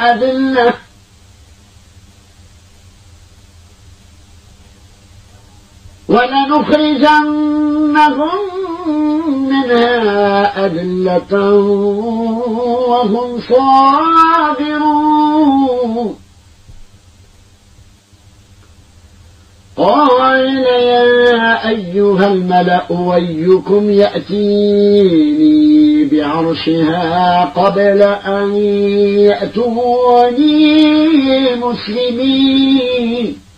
أذلة ولنخرجنهم منها أذلة وهم صاغرون قال يا أيها الملأ أيكم يأتيني بعرشها قبل أن يأتوني مسلمين